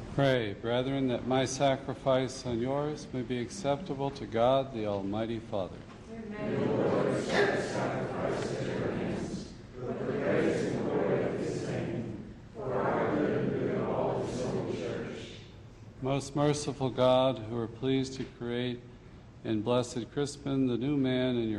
Pray, brethren, that my sacrifice and yours may be acceptable to God, the Almighty Father. May the Lord accept the sacrifice at your hands, for the praise and glory of his name, for our good and good of all his holy church. Most merciful God, who are pleased to create in Blessed Crispin the new man in your